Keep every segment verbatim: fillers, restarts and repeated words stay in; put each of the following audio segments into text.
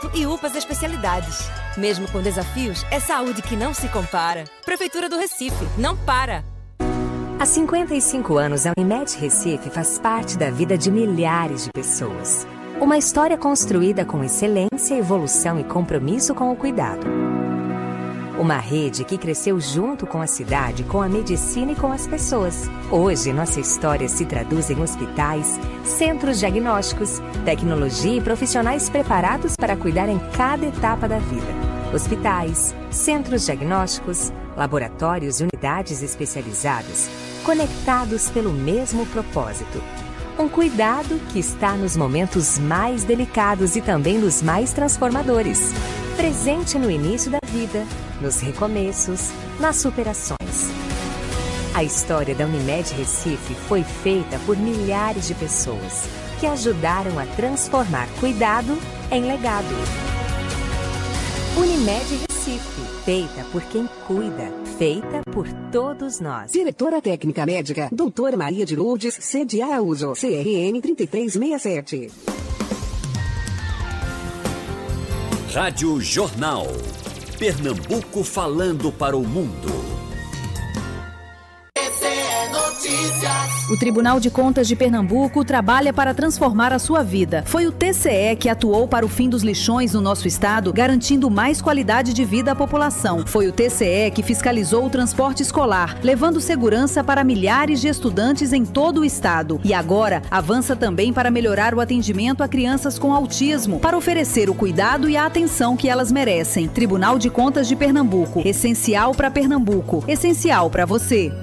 e U P As Especialidades. Mesmo com desafios, é saúde que não se compara. Prefeitura do Recife, não para! Há cinquenta e cinco anos, a Unimed Recife faz parte da vida de milhares de pessoas. Uma história construída com excelência, evolução e compromisso com o cuidado. Uma rede que cresceu junto com a cidade, com a medicina e com as pessoas. Hoje, nossa história se traduz em hospitais, centros diagnósticos, tecnologia e profissionais preparados para cuidar em cada etapa da vida. Hospitais, centros diagnósticos, laboratórios e unidades especializadas, conectados pelo mesmo propósito. Um cuidado que está nos momentos mais delicados e também nos mais transformadores. Presente no início da vida, nos recomeços, nas superações. A história da Unimed Recife foi feita por milhares de pessoas que ajudaram a transformar cuidado em legado. Unimed Recife, feita por quem cuida, feita por todos nós. Diretora Técnica Médica, doutora Maria de Lourdes, C D Araújo, C R N trinta e três sessenta e sete. Rádio Jornal. Pernambuco falando para o mundo. O Tribunal de Contas de Pernambuco trabalha para transformar a sua vida. Foi o T C E que atuou para o fim dos lixões no nosso estado, garantindo mais qualidade de vida à população. Foi o T C E que fiscalizou o transporte escolar, levando segurança para milhares de estudantes em todo o estado. E agora, avança também para melhorar o atendimento a crianças com autismo, para oferecer o cuidado e a atenção que elas merecem. Tribunal de Contas de Pernambuco. Essencial para Pernambuco. Essencial para você.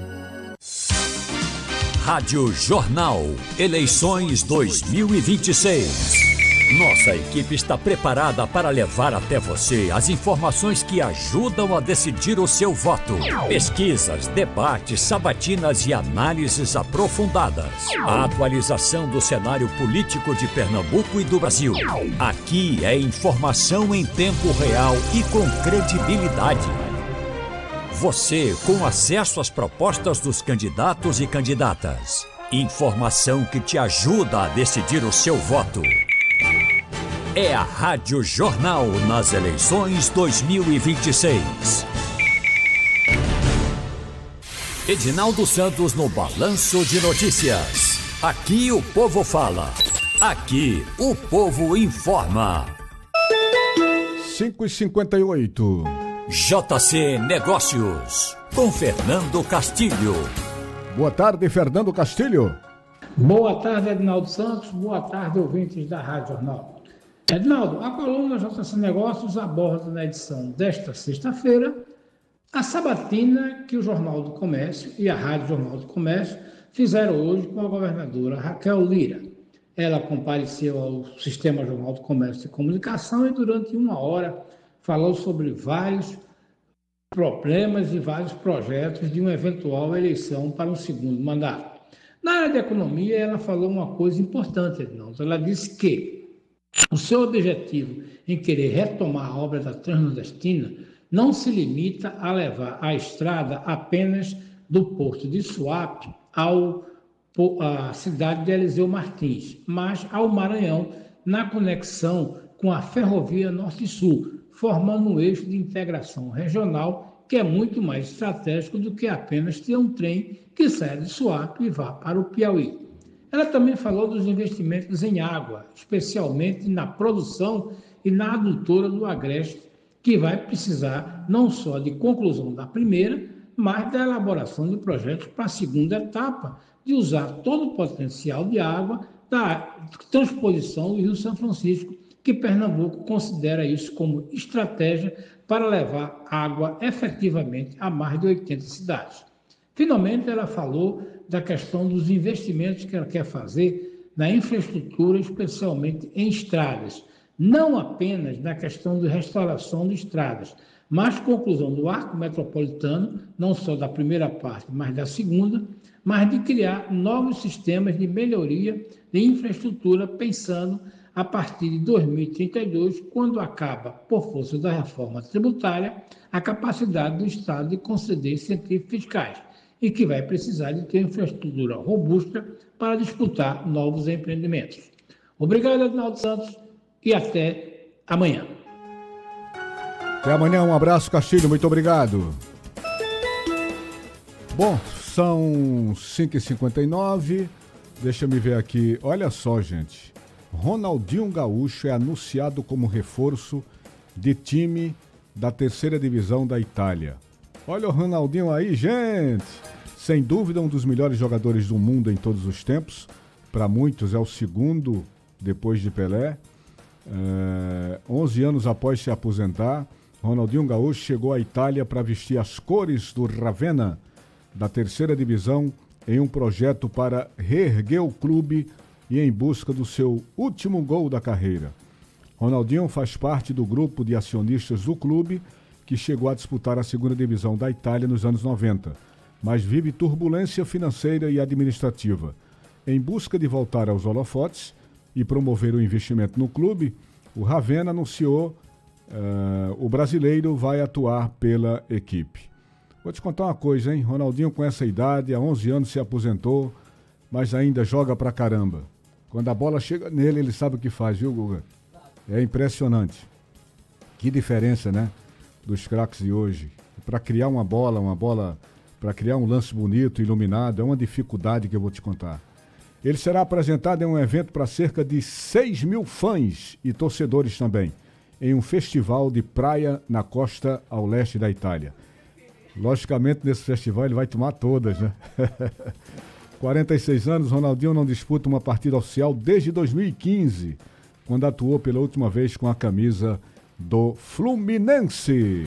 Rádio Jornal. Eleições dois mil e vinte e seis. Nossa equipe está preparada para levar até você as informações que ajudam a decidir o seu voto. Pesquisas, debates, sabatinas e análises aprofundadas. A atualização do cenário político de Pernambuco e do Brasil. Aqui é informação em tempo real e com credibilidade. Você com acesso às propostas dos candidatos e candidatas. Informação que te ajuda a decidir o seu voto. É a Rádio Jornal nas eleições dois mil e vinte e seis. Edinaldo Santos no Balanço de Notícias. Aqui o povo fala. Aqui o povo informa. cinco e cinquenta e oito. J C Negócios, com Fernando Castilho. Boa tarde, Fernando Castilho. Boa tarde, Edinaldo Santos. Boa tarde, ouvintes da Rádio Jornal. Edinaldo, a coluna J C Negócios aborda na edição desta sexta-feira a sabatina que o Jornal do Comércio e a Rádio Jornal do Comércio fizeram hoje com a governadora Raquel Lira. Ela compareceu ao Sistema Jornal do Comércio e Comunicação e durante uma hora falou sobre vários problemas e vários projetos de uma eventual eleição para um segundo mandato. Na área de economia, ela falou uma coisa importante, Edinaldo. Ela disse que o seu objetivo em querer retomar a obra da Transnordestina não se limita a levar a estrada apenas do porto de Suape ao, à cidade de Eliseu Martins, mas ao Maranhão, na conexão com a ferrovia Norte-Sul, formando um eixo de integração regional que é muito mais estratégico do que apenas ter um trem que saia de Suape e vá para o Piauí. Ela também falou dos investimentos em água, especialmente na produção e na adutora do Agreste, que vai precisar não só de conclusão da primeira, mas da elaboração de projetos para a segunda etapa, de usar todo o potencial de água da transposição do Rio São Francisco, que Pernambuco considera isso como estratégia para levar água efetivamente a mais de oitenta cidades. Finalmente, ela falou da questão dos investimentos que ela quer fazer na infraestrutura, especialmente em estradas, não apenas na questão de restauração de estradas, mas conclusão do arco metropolitano, não só da primeira parte, mas da segunda, mas de criar novos sistemas de melhoria de infraestrutura, pensando a partir de dois mil e trinta e dois, quando acaba, por força da reforma tributária, a capacidade do Estado de conceder incentivos fiscais e que vai precisar de ter infraestrutura robusta para disputar novos empreendimentos. Obrigado, Edinaldo Santos, e até amanhã. Até amanhã, um abraço, Castilho, muito obrigado. Bom, são cinco e cinquenta e nove, deixa eu me ver aqui, olha só, gente, Ronaldinho Gaúcho é anunciado como reforço de time da terceira divisão da Itália. Olha o Ronaldinho aí, gente, sem dúvida um dos melhores jogadores do mundo em todos os tempos, para muitos é o segundo depois de Pelé, é, onze anos após se aposentar, Ronaldinho Gaúcho chegou à Itália para vestir as cores do Ravenna, da terceira divisão, em um projeto para reerguer o clube e em busca do seu último gol da carreira. Ronaldinho faz parte do grupo de acionistas do clube, que chegou a disputar a segunda divisão da Itália nos anos noventa, mas vive turbulência financeira e administrativa. Em busca de voltar aos holofotes e promover o investimento no clube, o Ravenna anunciou Uh, o brasileiro vai atuar pela equipe. Vou te contar uma coisa, hein? Ronaldinho com essa idade, há onze anos se aposentou, mas ainda joga pra caramba. Quando a bola chega nele, ele sabe o que faz, viu, Guga? É impressionante. Que diferença, né? Dos craques de hoje. Para criar uma bola, uma bola, para criar um lance bonito, iluminado, é uma dificuldade que eu vou te contar. Ele será apresentado em um evento para cerca de seis mil fãs e torcedores também, em um festival de praia na costa ao leste da Itália. Logicamente, nesse festival ele vai tomar todas, né? quarenta e seis anos, Ronaldinho não disputa uma partida oficial desde dois mil e quinze, quando atuou pela última vez com a camisa do Fluminense.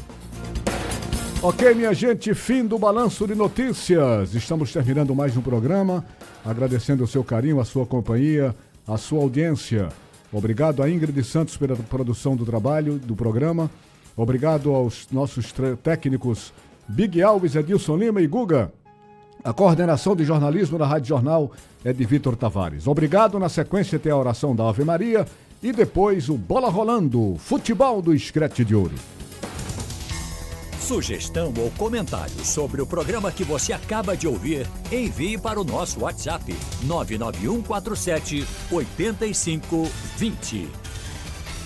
Ok, minha gente, fim do Balanço de Notícias. Estamos terminando mais um programa, agradecendo o seu carinho, a sua companhia, a sua audiência. Obrigado a Ingrid Santos pela produção do trabalho, do programa. Obrigado aos nossos técnicos Big Alves, Edilson Lima e Guga. A coordenação de jornalismo da Rádio Jornal é de Vitor Tavares. Obrigado. Na sequência tem a oração da Ave Maria e depois o Bola Rolando, futebol do Scratch de Ouro. Sugestão ou comentário sobre o programa que você acaba de ouvir, envie para o nosso WhatsApp nove nove um quatro sete oito cinco dois zero.